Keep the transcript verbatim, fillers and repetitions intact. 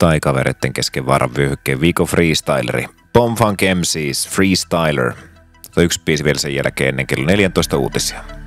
tai kavereiden kesken vaaran vyöhykkeen viikon freestyleri. Bomb Funk M C's Freestyler. Yksi biisi vielä sen jälkeen ennen kello neljätoista uutisia.